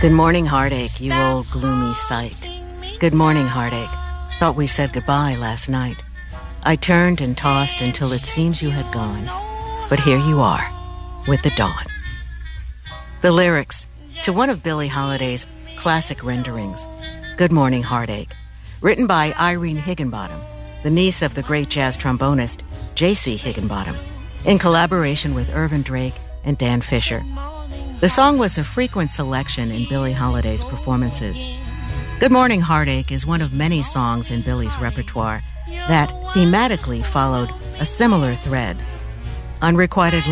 Good morning, heartache, you old gloomy sight. Good morning, heartache. Thought we said goodbye last night. I turned and tossed until it seems you had gone. But here you are, with the dawn. The lyrics to one of Billie Holiday's classic renderings, Good Morning, Heartache, written by Irene Higginbottom, the niece of the great jazz trombonist J.C. Higginbottom, in collaboration with Irvin Drake and Dan Fisher. The song was a frequent selection in Billie Holiday's performances. Good Morning, Heartache is one of many songs in Billie's repertoire that thematically followed a similar thread. Unrequited